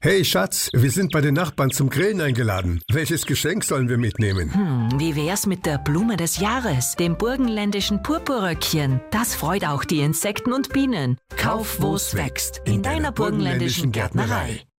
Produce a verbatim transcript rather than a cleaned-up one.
Hey Schatz, wir sind bei den Nachbarn zum Grillen eingeladen. Welches Geschenk sollen wir mitnehmen? Hm, wie wär's mit der Blume des Jahres, dem burgenländischen Purpurröckchen? Das freut auch die Insekten und Bienen. Kauf, wo's wächst, in deiner burgenländischen Gärtnerei.